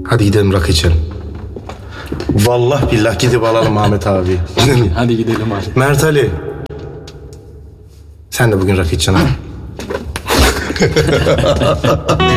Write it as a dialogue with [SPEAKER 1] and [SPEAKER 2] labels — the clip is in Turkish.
[SPEAKER 1] Hadi gidelim rakı içelim. Vallahi billah gidip alalım Ahmet abi.
[SPEAKER 2] Hadi gidelim abi.
[SPEAKER 1] Mert Ali. Sen de bugün rakı içeceksin ha.